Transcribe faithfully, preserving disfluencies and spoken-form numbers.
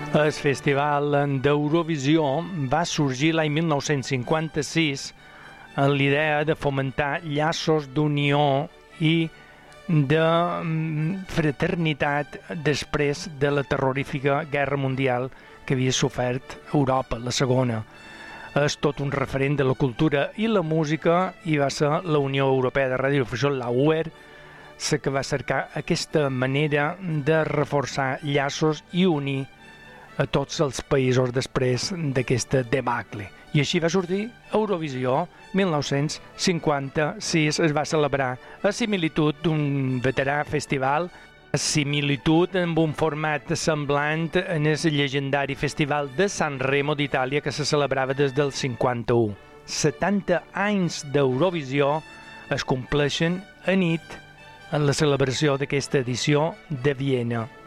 El Festival d'Eurovisió va sorgir l'any mil nou-cents cinquanta-sis amb l'idea de fomentar llaços d'unió i de fraternitat després de la terrorífica Guerra Mundial que havia sofert Europa, la segona. És tot un referent de la cultura i la música i va ser la Unió Europea de Radiodifusió, la U E R, la que va cercar aquesta manera de reforçar llaços i unir a tots els països després d'aquesta debacle. I així va sortir Eurovisió. mil nou-cents cinquanta-sis es va celebrar a similitud d'un veterà festival, a similitud amb un format semblant en el llegendari Festival de San Remo d'Itàlia que se celebrava des del cinquanta-u. setanta anys d'Eurovisió es compleixen a nit en la celebració d'aquesta edició de Viena.